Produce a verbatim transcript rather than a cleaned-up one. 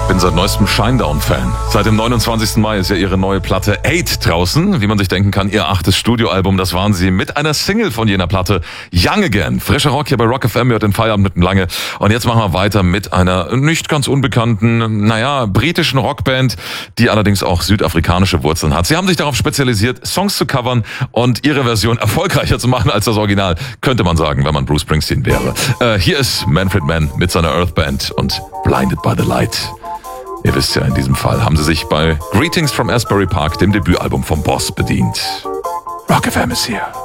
Bin seit neuestem Shinedown-Fan. Seit dem neunundzwanzigsten Mai ist ja ihre neue Platte Eight draußen. Wie man sich denken kann, ihr achtes Studioalbum, das waren sie mit einer Single von jener Platte, Young Again. Frischer Rock hier bei Rock F M, hört den Feierabend mit dem Lange. Und jetzt machen wir weiter mit einer nicht ganz unbekannten, naja, britischen Rockband, die allerdings auch südafrikanische Wurzeln hat. Sie haben sich darauf spezialisiert, Songs zu covern und ihre Version erfolgreicher zu machen als das Original, könnte man sagen, wenn man Bruce Springsteen wäre. Äh, hier ist Manfred Mann mit seiner Earth Band und Blinded by the Light. Ihr wisst ja, in diesem Fall haben sie sich bei Greetings from Asbury Park, dem Debütalbum vom Boss, bedient. Rock F M ist hier.